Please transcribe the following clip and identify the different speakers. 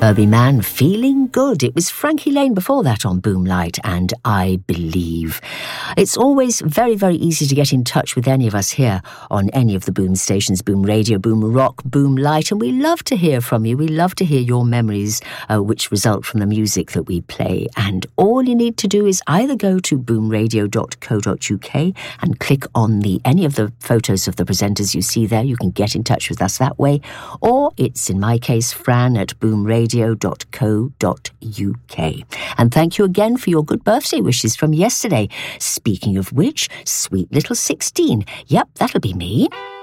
Speaker 1: Herbie Mann, Feeling Good. It was Frankie Lane before that on Boomlight and I Believe. It's always very, very easy to get in touch with any of us here on any of the Boom stations, Boom Radio, Boom Rock, Boom Light, and we love to hear from you. We love to hear your memories which result from the music that we play. And all you need to do is either go to boomradio.co.uk and click on any of the photos of the presenters you see there. You can get in touch with us that way. Or it's, in my case, Fran at boomradio.co.uk. And thank you again for your good birthday wishes from yesterday. Speaking of which, sweet little 16. Yep, that'll be me.